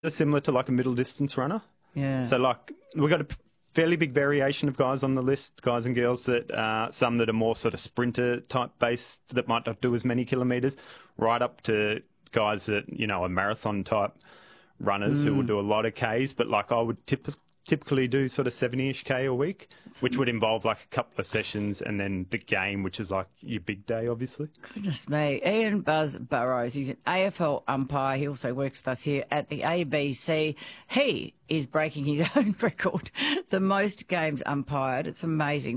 Similar to like a middle distance runner. Yeah. So like we've got a fairly big variation of guys on the list, guys and girls that some that are more sort of sprinter type based that might not do as many kilometres, right up to guys that, you know, are marathon type runners who will do a lot of Ks. But like I would typically do sort of 70-ish K a week, which would involve like a couple of sessions and then the game, which is like your big day, obviously. Goodness me. Ian Buzz Burrows, he's an AFL umpire. He also works with us here at the ABC. He is breaking his own record, the most games umpired. It's amazing,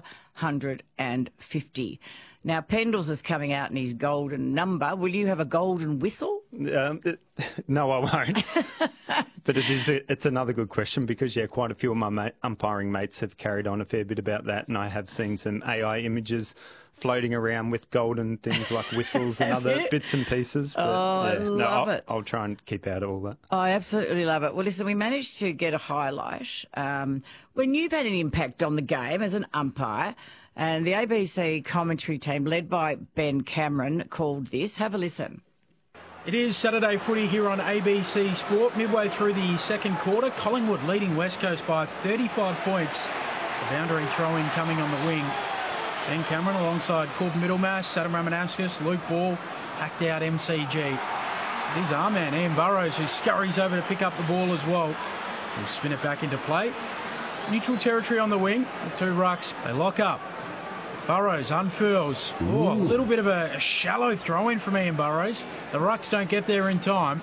450. Now, Pendles is coming out in his golden number. Will you have a golden whistle? No, I won't. But it's another good question because, yeah, quite a few of my umpiring mates have carried on a fair bit about that, and I have seen some AI images floating around with golden things like whistles and other bits and pieces. But, I love it. I'll try and keep out of all that. I absolutely love it. Well, listen, we managed to get a highlight when you've had an impact on the game as an umpire, and the ABC commentary team, led by Ben Cameron, called this. Have a listen. It is Saturday footy here on ABC Sport. Midway through the second quarter, Collingwood leading West Coast by 35 points. The boundary throw-in coming on the wing. Ben Cameron alongside Corbin Middlemass, Adam Ramanaskas, Luke Ball, backed out MCG. It is our man, Ian Burrows, who scurries over to pick up the ball as well. He'll spin it back into play. Neutral territory on the wing. The two rucks, they lock up. Burrows unfurls. Oh, a little bit of a shallow throw-in from Ian Burrows. The rucks don't get there in time.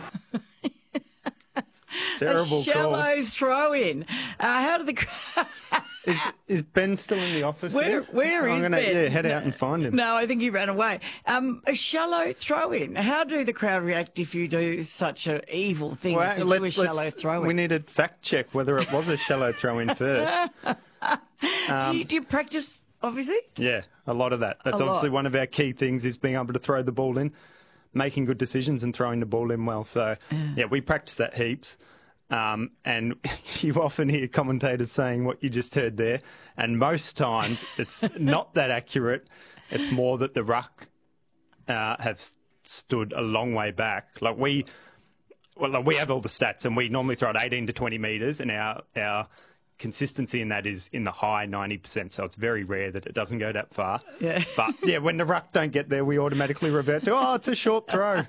Terrible a shallow throw-in. How did the... Is Ben still in the office? Where is Ben? Yeah, head out and find him. No, I think he ran away. A shallow throw-in. How do the crowd react if you do such an evil thing as to do a shallow throw-in? We need to fact check whether it was a shallow throw-in first. Do you practice, obviously? Yeah, a lot of that. That's obviously one of our key things is being able to throw the ball in, making good decisions and throwing the ball in well. So, yeah, we practice that heaps. And you often hear commentators saying what you just heard there, and most times it's not that accurate. It's more that the ruck have stood a long way back. Like we have all the stats, and we normally throw at 18 to 20 metres, and our consistency in that is in the high 90%. So it's very rare that it doesn't go that far. Yeah. But yeah, when the ruck don't get there, we automatically revert to it's a short throw.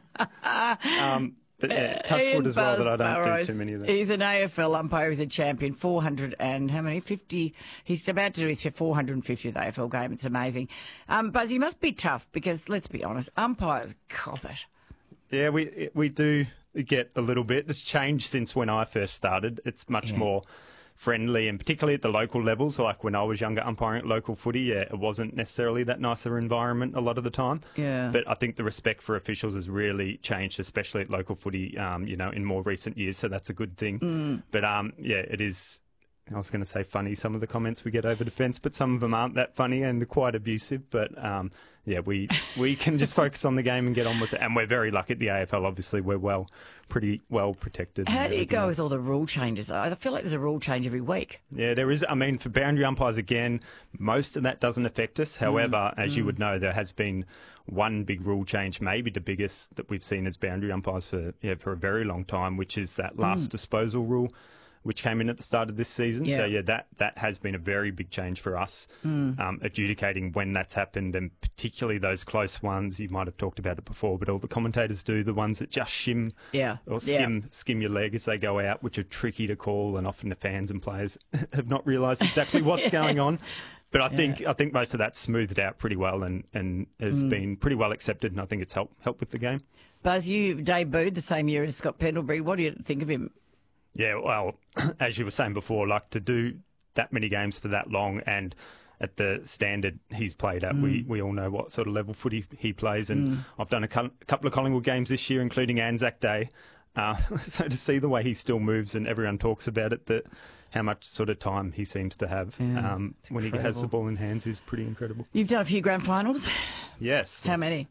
But yeah, touch wood as well that I don't do too many of that. He's an AFL umpire. He's a champion. 400 and how many? 50. He's about to do his 450th AFL game. It's amazing. Buzz, he must be tough because, let's be honest, umpires cop it. Yeah, we do get a little bit. It's changed since when I first started. It's much more friendly, and particularly at the local levels, like when I was younger umpiring at local footy, it wasn't necessarily that nicer environment a lot of the time. Yeah. But I think the respect for officials has really changed, especially at local footy, in more recent years, so that's a good thing. But, it is, I was going to say funny, some of the comments we get over the fence, but some of them aren't that funny and quite abusive. But, we can just focus on the game and get on with it. And we're very lucky at the AFL, obviously. We're pretty well protected. How do you go with all the rule changes? I feel like there's a rule change every week. Yeah, there is. I mean, for boundary umpires, again, most of that doesn't affect us. However, as you would know, there has been one big rule change, maybe the biggest that we've seen as boundary umpires for a very long time, which is that last disposal rule, which came in at the start of this season. Yeah. So, that has been a very big change for us, adjudicating when that's happened, and particularly those close ones. You might have talked about it before, but all the commentators do, the ones that just skim your leg as they go out, which are tricky to call, and often the fans and players have not realised exactly what's going on. But I think most of that's smoothed out pretty well and has been pretty well accepted, and I think it's helped with the game. Buzz, you debuted the same year as Scott Pendlebury. What do you think of him? Yeah, well, as you were saying before, like to do that many games for that long and at the standard he's played at, we all know what sort of level footy he plays. And I've done a couple of Collingwood games this year, including Anzac Day. So to see the way he still moves, and everyone talks about it, that how much sort of time he seems to have when he has the ball in hands is pretty incredible. You've done a few grand finals? Yes. How many?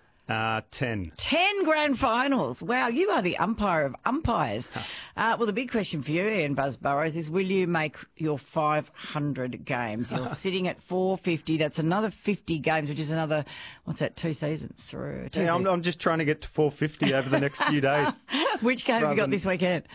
10. 10 grand finals. Wow, you are the umpire of umpires. Well, the big question for you, Ian Buzz Burrows, is will you make your 500 games? You're sitting at 450. That's another 50 games, which is another, 2 seasons through? I'm just trying to get to 450 over the next few days. Which game have you got this weekend?